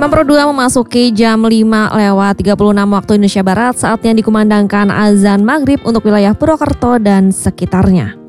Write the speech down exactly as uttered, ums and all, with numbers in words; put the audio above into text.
enam puluh dua memasuki jam lima lewat tiga puluh enam waktu Indonesia Barat, saatnya dikumandangkan azan maghrib untuk wilayah Purwokerto dan sekitarnya.